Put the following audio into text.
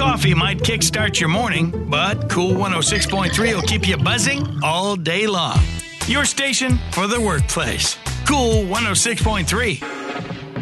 coffee might kickstart your morning, but Cool 106.3 will keep you buzzing all day long. Your station for the workplace. Cool 106.3.